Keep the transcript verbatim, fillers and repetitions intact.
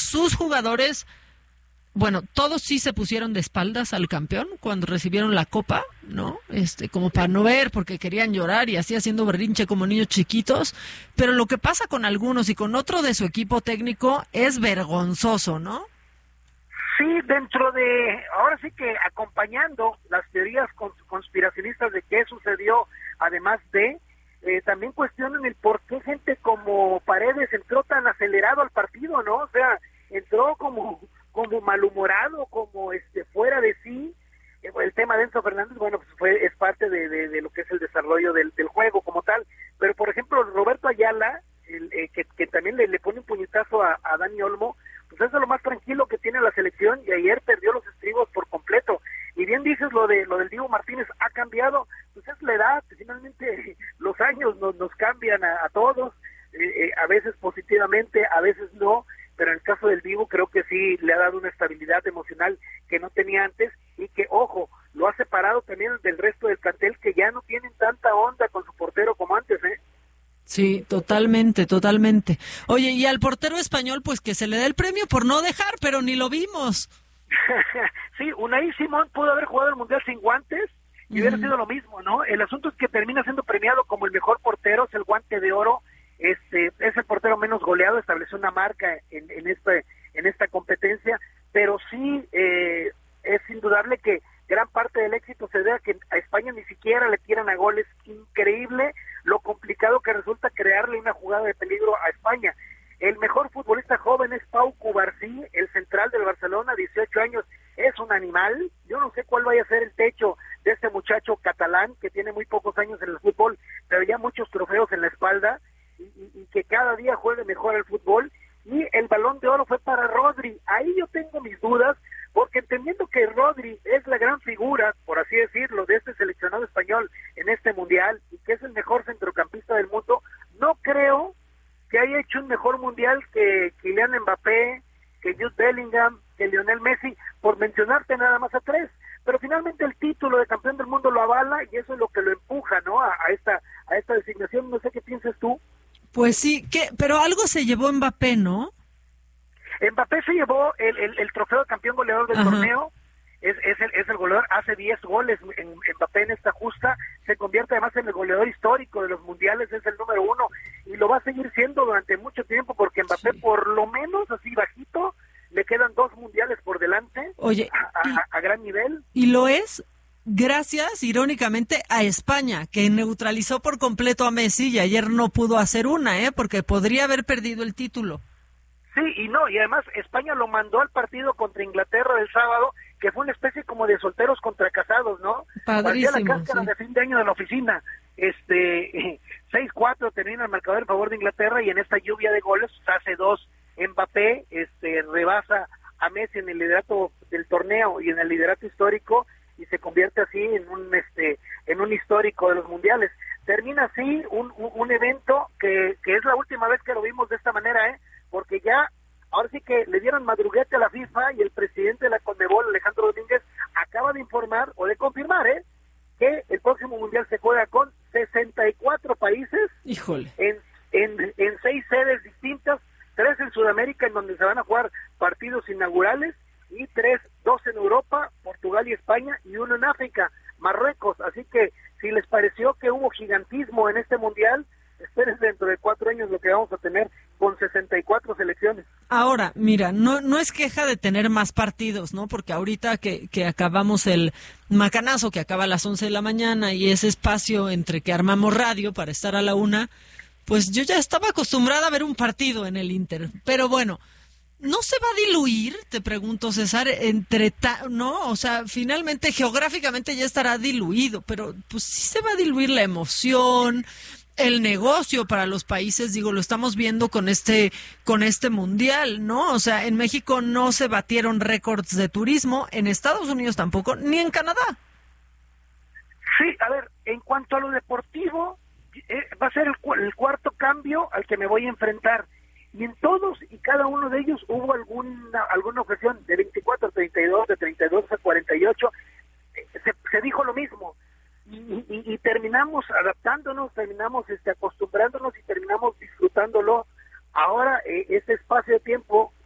sus jugadores, bueno, todos sí se pusieron de espaldas al campeón cuando recibieron la copa, ¿no? Este, como para no ver, porque querían llorar y así haciendo berrinche como niños chiquitos. Pero lo que pasa con algunos y con otro de su equipo técnico es vergonzoso, ¿no? Sí, dentro de, ahora sí que acompañando las teorías conspiracionistas de qué sucedió, además de, eh, también cuestionan el por qué gente como Paredes entró tan acelerado al partido, ¿no? O sea, entró como, como malhumorado, como este fuera de sí. El tema de Enzo Fernández, bueno, pues fue, es parte de, de, de lo que es el desarrollo del, del juego como tal. Pero, por ejemplo, Roberto Ayala, el, eh, que, que también le, le pone un puñetazo a, a Dani Olmo, pues eso es lo más tranquilo que tiene la selección, y ayer perdió los estribos por completo. Y bien dices lo de lo del Dibu Martínez, ha cambiado, pues es la edad, finalmente los años nos, nos cambian a, a todos, eh, eh, a veces positivamente, a veces no, pero en el caso del Dibu creo que sí le ha dado una estabilidad emocional que no tenía antes, y que, ojo, lo ha separado también del resto del plantel, que ya no tienen tanta onda con su portero como antes, ¿eh? Sí, totalmente, totalmente. Oye, y al portero español, pues que se le dé el premio por no dejar, pero ni lo vimos. Sí, Unai Simón pudo haber jugado el Mundial sin guantes y uh-huh. hubiera sido lo mismo, ¿no? El asunto es que termina siendo premiado como el mejor portero, es el Guante de Oro, este, es el portero menos goleado, estableció una marca en, en, este, en esta competencia, pero sí eh, es indudable que gran parte del éxito se debe a que a España ni siquiera le tiran a goles. Increíble lo complicado que resulta crearle una jugada de peligro a España. El mejor futbolista joven es Pau Cubarsí, el central del Barcelona, dieciocho años, es un animal. Yo no sé cuál vaya a ser el techo de este muchacho catalán, que tiene muy pocos años en el fútbol, pero ya muchos trofeos en la espalda, y, y, y que cada día juegue mejor al fútbol. Y el Balón de Oro fue para Rodri. Ahí yo tengo mis dudas, porque entendiendo que Rodri es la gran figura, por así decirlo, de este seleccionado español en este mundial, y que es el mejor centrocampista del mundo, no creo que haya hecho un mejor mundial que Kylian Mbappé, que Jude Bellingham, que Lionel Messi, por mencionarte nada más a tres. Pero finalmente el título de campeón del mundo lo avala, y eso es lo que lo empuja, ¿no?, a, a esta a esta designación. No sé qué piensas tú. Pues sí, que, pero algo se llevó Mbappé, ¿no? Mbappé se llevó el, el, el trofeo de campeón goleador del Ajá. torneo, es, es, el, es el goleador, hace diez goles en, Mbappé en esta justa, se convierte además en el goleador histórico de los mundiales, es el número uno, y lo va a seguir siendo durante mucho tiempo, porque Mbappé sí. por lo menos, así bajito, le quedan dos mundiales por delante. Oye, a, a, a gran nivel. Y lo es gracias, irónicamente, a España, que neutralizó por completo a Messi, y ayer no pudo hacer una, ¿eh? Porque podría haber perdido el título. Sí, y no, y además España lo mandó al partido contra Inglaterra del sábado, que fue una especie como de solteros contra casados, ¿no? Padrísimo, parecía la cáscara sí. de fin de año de la oficina. Este, seis cuatro termina el marcador en favor de Inglaterra, y en esta lluvia de goles hace dos. Mbappé este, rebasa a Messi en el liderato del torneo y en el liderato histórico, y se convierte así en un este en un histórico de los mundiales. Termina así un, un, un evento que, que es la última vez que lo vimos de esta manera, ¿eh? Porque ya, ahora sí que le dieron madruguete a la FIFA, y el presidente de la CONMEBOL, Alejandro Domínguez, acaba de informar, o de confirmar, ¿eh?, que el próximo mundial se juega con sesenta y cuatro países. Híjole. En, en, en seis sedes distintas, tres en Sudamérica, en donde se van a jugar partidos inaugurales, y tres, dos en Europa, Portugal y España, y uno en África, Marruecos. Así que si les pareció que hubo gigantismo en este mundial, espérense dentro de cuatro años lo que vamos a tener con sesenta y cuatro selecciones. Ahora, mira, no no es queja de tener más partidos, ¿no? Porque ahorita que, que acabamos el macanazo, que acaba a las once de la mañana, y ese espacio entre que armamos radio para estar a la una, pues yo ya estaba acostumbrada a ver un partido en el Inter. Pero bueno, ¿no se va a diluir, te pregunto, César, entre, ta- no? O sea, finalmente, geográficamente ya estará diluido, pero pues sí se va a diluir la emoción, el negocio para los países, digo, lo estamos viendo con este con este mundial, ¿no? O sea, en México no se batieron récords de turismo, en Estados Unidos tampoco, ni en Canadá. Sí, a ver, en cuanto a lo deportivo, eh, va a ser el, cu- el cuarto cambio al que me voy a enfrentar, y en todos y cada uno de ellos hubo alguna alguna objeción, de veinticuatro a treinta y dos, de treinta y dos a cuarenta y ocho, eh, se, se dijo lo mismo. Y, y, y terminamos adaptándonos, terminamos este, acostumbrándonos, y terminamos disfrutándolo. Ahora, eh, este espacio de tiempo